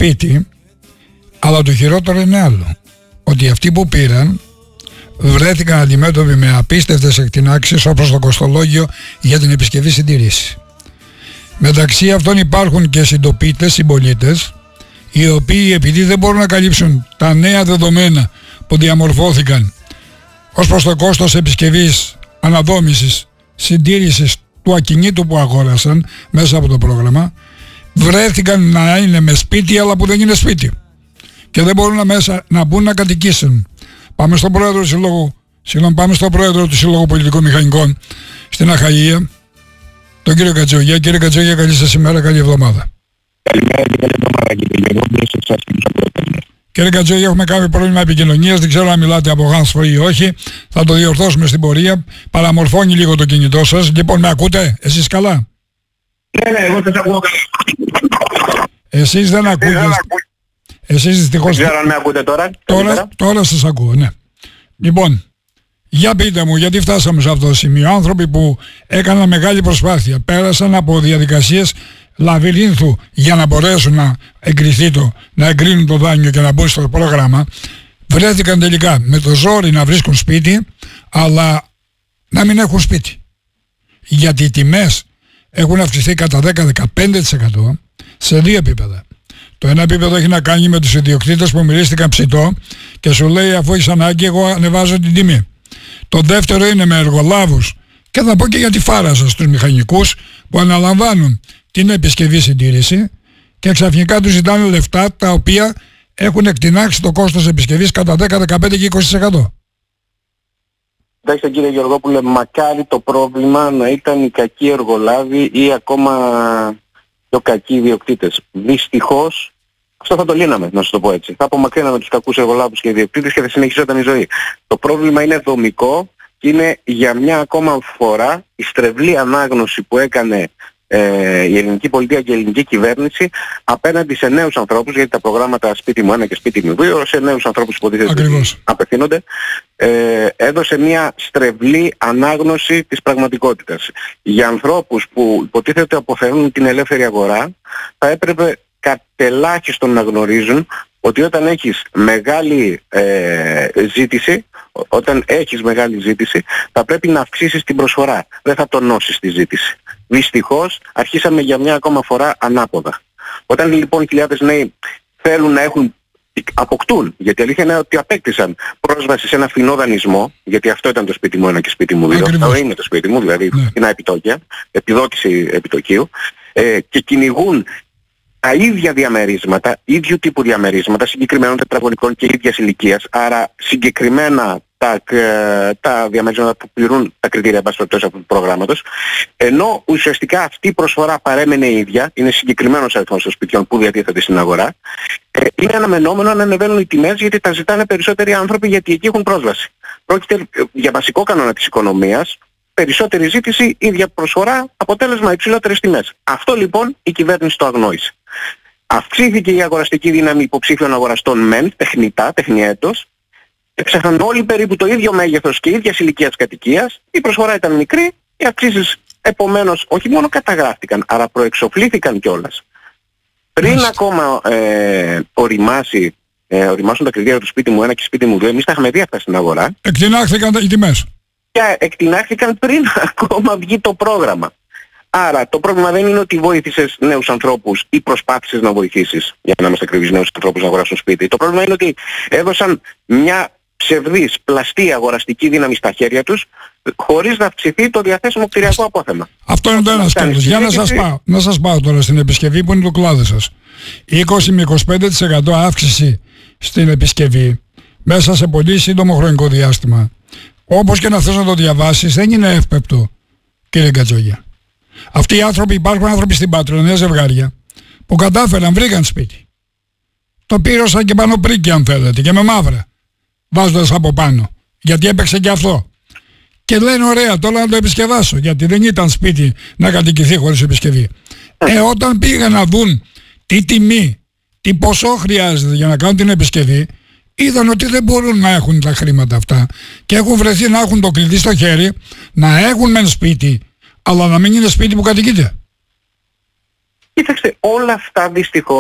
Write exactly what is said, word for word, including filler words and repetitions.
σπίτι, αλλά το χειρότερο είναι άλλο. Ότι αυτοί που πήραν βρέθηκαν αντιμέτωποι με απίστευτες εκτινάξεις όπως το κοστολόγιο για την επισκευή συντήρηση. Μεταξύ αυτών υπάρχουν και συντοπίτες, συμπολίτες, οι οποίοι επειδή δεν μπορούν να καλύψουν τα νέα δεδομένα που διαμορφώθηκαν ως προς το κόστος επισκευής, αναδόμησης, συντήρησης του ακινήτου που αγόρασαν μέσα από το πρόγραμμα, βρέθηκαν να είναι με σπίτι αλλά που δεν είναι σπίτι και δεν μπορούν να, μέσα, να μπουν να κατοικήσουν. Πάμε στον πρόεδρο του Συλλόγου, συγγνώμη, πάμε στον πρόεδρο του Συλλόγου Πολιτικών Μηχανικών στην Αχαΐα, τον κύριο Κατζόγια. Κύριε Κατζόγια, καλή σας ημέρα, καλή εβδομάδα. Καλημέρα και καλή εβδομάδα κύριε. Κύριε Κατζόγια, έχουμε κάποιο πρόβλημα επικοινωνίας, δεν ξέρω αν μιλάτε από hands-free ή όχι, θα το διορθώσουμε στην πορεία. Παραμορφώνει λίγο το κινητό σας. Λοιπόν, με ακούτε, εσείς καλά? Ναι, ναι, εγώ σας ακούω καλά. Εσείς δεν ακούτε. Εσείς δυστυχώς... Δεν ξέρω αν με ακούτε τώρα. Τώρα, τώρα σας ακούω, ναι. Λοιπόν, για πείτε μου, γιατί φτάσαμε σε αυτό το σημείο. Άνθρωποι που έκαναν μεγάλη προσπάθεια, πέρασαν από διαδικασίες λαβυρίνθου για να μπορέσουν να εγκριθεί το, να εγκρίνουν το δάνειο και να μπουν στο πρόγραμμα, βρέθηκαν τελικά με το ζόρι να βρίσκουν σπίτι, αλλά να μην έχουν σπίτι. Γιατί οι τιμές έχουν αυξηθεί κατά δέκα με δεκαπέντε τοις εκατό σε δύο επίπεδα. Το ένα επίπεδο έχει να κάνει με τους ιδιοκτήτες που μυρίστηκαν ψητό και σου λέει αφού έχεις ανάγκη εγώ ανεβάζω την τιμή. Το δεύτερο είναι με εργολάβους και θα πω και για τη φάρα σας, τους μηχανικούς που αναλαμβάνουν την επισκευή συντήρηση και ξαφνικά τους ζητάνε λεφτά τα οποία έχουν εκτινάξει το κόστος επισκευής κατά δέκα, δεκαπέντε και είκοσι τοις εκατό. Εντάξει κύριε Γεωργόπουλε, μακάρι το πρόβλημα να ήταν οι κακοί εργολάβοι ή ακόμα πιο κακοί ιδιοκτήτες. Δυστυχώς αυτό θα το λύναμε, να σας το πω έτσι. Θα απομακρύναμε τους κακούς εργολάβους και ιδιοκτήτες και θα συνεχιζόταν η ζωή. Το πρόβλημα είναι δομικό και είναι για μια ακόμα φορά η στρεβλή ανάγνωση που έκανε ε, η ελληνική πολιτεία και η ελληνική κυβέρνηση απέναντι σε νέους ανθρώπους, γιατί τα προγράμματα σπίτι μου ένα και σπίτι μου δύο, σε νέους ανθρώπους που υποτίθεται απευθύνονται, ε, έδωσε μια στρεβλή ανάγνωση της πραγματικότητας. Για ανθρώπους που υποτίθεται αποφέρουν την ελεύθερη αγορά, θα έπρεπε κατελάχιστον να γνωρίζουν ότι όταν έχεις μεγάλη ε, ζήτηση, όταν έχεις μεγάλη ζήτηση, θα πρέπει να αυξήσεις την προσφορά. Δεν θα τονώσεις τη ζήτηση. Δυστυχώς αρχίσαμε για μια ακόμα φορά ανάποδα. Όταν λοιπόν χιλιάδες νέοι θέλουν να έχουν, αποκτούν, γιατί η αλήθεια είναι ότι απέκτησαν πρόσβαση σε ένα φθηνό δανεισμό, γιατί αυτό ήταν το σπίτι μου ένα και σπίτι μου δύο, αυτό είναι το σπίτι μου, δηλαδή ναι. φθηνά επιτόκια, επιδότηση επιτοκίου, ε, και κυνηγούν τα ίδια διαμερίσματα, ίδιου τύπου διαμερίσματα, συγκεκριμένων τετραγωνικών και ίδιας ηλικίας, άρα συγκεκριμένα τα, τα διαμερίσματα που πληρούν τα κριτήρια μπαστρωτές αυτού του προγράμματος, ενώ ουσιαστικά αυτή η προσφορά παρέμενε ίδια, είναι συγκεκριμένος αριθμός των σπιτιών που διατίθεται στην αγορά, είναι αναμενόμενο να ανεβαίνουν οι τιμές γιατί τα ζητάνε περισσότεροι άνθρωποι γιατί εκεί έχουν πρόσβαση. Πρόκειται για βασικό κανόνα της οικονομίας. Περισσότερη ζήτηση, ίδια προσφορά, αποτέλεσμα υψηλότερες τιμές. Αυτό λοιπόν η κυβέρνηση το αγνόησε. Αυξήθηκε η αγοραστική δύναμη υποψήφιων αγοραστών μεν, τεχνητά, τεχνιέτος. Έψαχναν όλοι περίπου το ίδιο μέγεθος και ίδιας ηλικίας κατοικίας. Η προσφορά ήταν μικρή, οι αυξήσεις επομένως όχι μόνο καταγράφηκαν, αλλά προεξοφλήθηκαν κιόλας. Πριν ακόμα ε, οριμάσει, ε, οριμάσουν τα κριτήρια του σπίτι μου ένα και σπίτι μου δύο, εμείς τα είχαμε δει αυτά στην αγορά. Εκτινάχθηκαν οι τιμές. Και εκτινάχθηκαν πριν ακόμα βγει το πρόγραμμα. Άρα το πρόβλημα δεν είναι ότι βοήθησες νέους ανθρώπους ή προσπάθησες να βοηθήσεις, για να είμαστε ακριβείς, νέους ανθρώπους να αγοράσουν σπίτι. Το πρόβλημα είναι ότι έδωσαν μια ψευδής, πλαστή αγοραστική δύναμη στα χέρια τους, χωρίς να αυξηθεί το διαθέσιμο κτηριακό απόθεμα. Αυτό είναι το ένα σκέλος. Για να σας πάω, να σας πάω τώρα στην επισκευή που είναι του κλάδου σας. είκοσι με είκοσι πέντε τοις εκατό αύξηση στην επισκευή μέσα σε πολύ σύντομο χρονικό διάστημα. Όπως και να θες να το διαβάσεις, δεν είναι εύπεπτο, κύριε Κατζόγια. Αυτοί οι άνθρωποι, υπάρχουν άνθρωποι στην Πάτρα, νέα ζευγάρια, που κατάφεραν, βρήκαν σπίτι. Το πήρωσαν και πάνω πρίκι, αν θέλετε, και με μαύρα, βάζοντας από πάνω. Γιατί έπαιξε και αυτό. Και λένε, ωραία, τώρα να το επισκευάσω, γιατί δεν ήταν σπίτι να κατοικηθεί χωρίς επισκευή. Ε, όταν πήγαν να δουν τι τιμή, τι ποσό χρειάζεται για να κάνουν την επισκευή, είδαν ότι δεν μπορούν να έχουν τα χρήματα αυτά και έχουν βρεθεί να έχουν το κλειδί στο χέρι, να έχουν μεν σπίτι, αλλά να μην είναι σπίτι που κατοικείται. Κοίταξτε, όλα αυτά δυστυχώς